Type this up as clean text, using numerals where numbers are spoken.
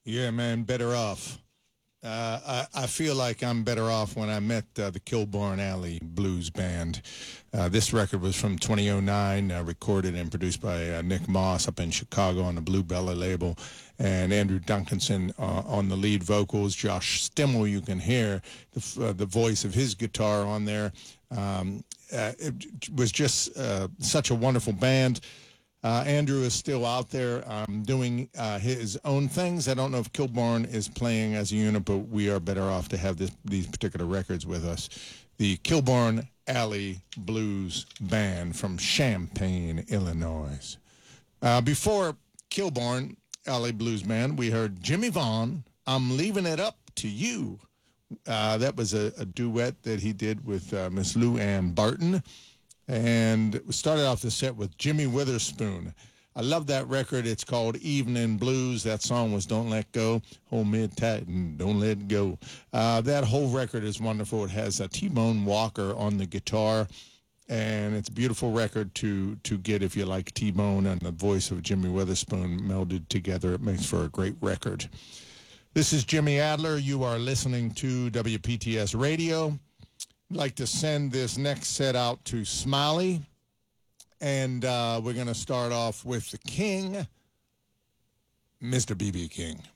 Yeah, man, better off. I feel like I'm better off when I met the Kilborn Alley Blues Band. This record was from 2009, recorded and produced by Nick Moss up in Chicago on the Blue Bella label, and Andrew Duncanson on the lead vocals. Josh Stimmel, you can hear the voice of his guitar on there. It was just such a wonderful band. Andrew is still out there doing his own things. I don't know if Kilborn is playing as a unit, but we are better off to have these particular records with us. The Kilborn Alley Blues Band from Champaign, Illinois. Before Kilborn Alley Blues Band, we heard Jimmy Vaughn, I'm Leaving It Up to You. That was a duet that he did with Miss Lou Ann Barton. And we started off the set with Jimmy Witherspoon. I love that record. It's called Evening Blues. That song was Don't Let Go. Hold me tight and don't let go. That whole record is wonderful. It has T-Bone Walker on the guitar. And it's a beautiful record to get if you like T-Bone and the voice of Jimmy Witherspoon melded together. It makes for a great record. This is Jimmy Adler. You are listening to WPTS Radio. I'd like to send this next set out to Smiley, and we're going to start off with the King, Mr. B.B. King.